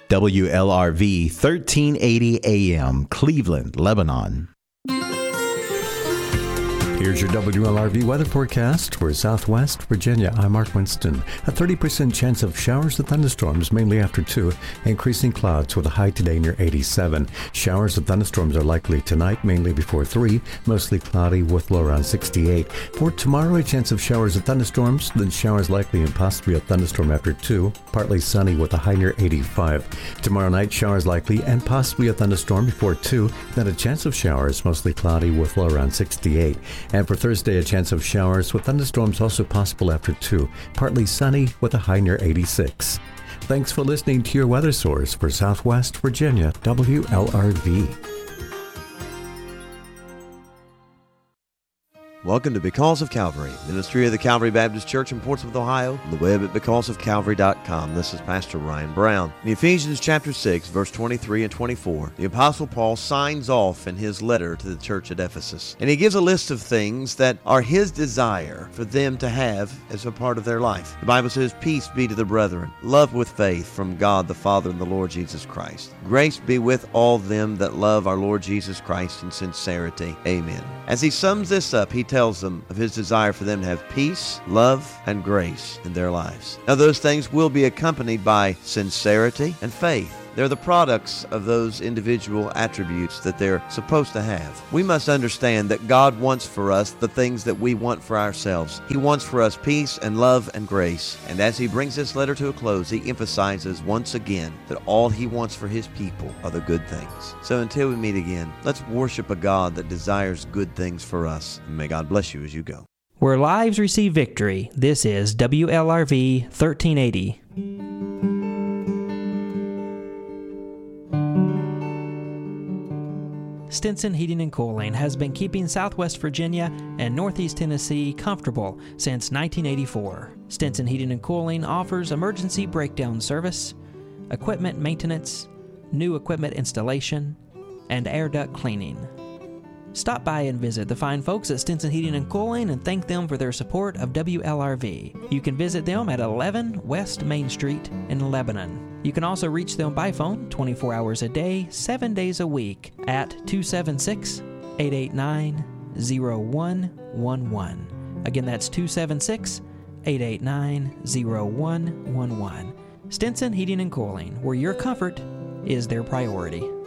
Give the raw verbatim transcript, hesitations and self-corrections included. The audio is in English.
W L R V thirteen eighty A M, Cleveland, Lebanon. Here's your W L R V weather forecast for Southwest Virginia. I'm Mark Winston. A thirty percent chance of showers and thunderstorms, mainly after two. Increasing clouds with a high today near eighty-seven. Showers and thunderstorms are likely tonight, mainly before three. Mostly cloudy with low around sixty-eight. For tomorrow, a chance of showers and thunderstorms, then showers likely and possibly a thunderstorm after two. Partly sunny with a high near eighty-five. Tomorrow night, showers likely and possibly a thunderstorm before two. Then a chance of showers, mostly cloudy with low around sixty-eight. And for Thursday, a chance of showers with thunderstorms also possible after two. Partly sunny with a high near eighty-six. Thanks for listening to your weather source for Southwest Virginia, W L R V. Welcome to Because of Calvary, ministry of the Calvary Baptist Church in Portsmouth, Ohio, on the web at because of calvary dot com. This is Pastor Ryan Brown. In Ephesians chapter six, verse twenty-three and twenty-four, the Apostle Paul signs off in his letter to the church at Ephesus. And he gives a list of things that are his desire for them to have as a part of their life. The Bible says, peace be to the brethren, love with faith from God the Father and the Lord Jesus Christ. Grace be with all them that love our Lord Jesus Christ in sincerity. Amen. As he sums this up, he tells them of his desire for them to have peace, love, and grace in their lives. Now, those things will be accompanied by sincerity and faith. They're the products of those individual attributes that they're supposed to have. We must understand that God wants for us the things that we want for ourselves. He wants for us peace and love and grace. And as he brings this letter to a close, he emphasizes once again that all he wants for his people are the good things. So until we meet again, let's worship a God that desires good things for us. And may God bless you as you go. Where lives receive victory, this is W L R V thirteen eighty. Stinson Heating and Cooling has been keeping Southwest Virginia and Northeast Tennessee comfortable since nineteen eighty-four. Stinson Heating and Cooling offers emergency breakdown service, equipment maintenance, new equipment installation, and air duct cleaning. Stop by and visit the fine folks at Stinson Heating and Cooling and thank them for their support of W L R V. You can visit them at eleven West Main Street in Lebanon. You can also reach them by phone twenty-four hours a day, seven days a week at two seven six, eight eight nine, zero one one one. Again, that's two seven six, eight eight nine, zero one one one. Stinson Heating and Cooling, where your comfort is their priority.